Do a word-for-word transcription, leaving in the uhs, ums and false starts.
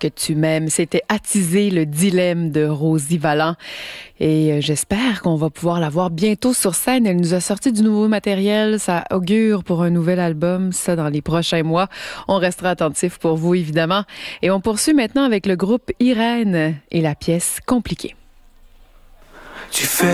que tu m'aimes. C'était Attiser le dilemme de Rosie Valland. Et euh, j'espère qu'on va pouvoir la voir bientôt sur scène. Elle nous a sorti du nouveau matériel. Ça augure pour un nouvel album. Ça, dans les prochains mois. On restera attentif pour vous, évidemment. Et on poursuit maintenant avec le groupe Irène et la pièce Compliquée. Tu fais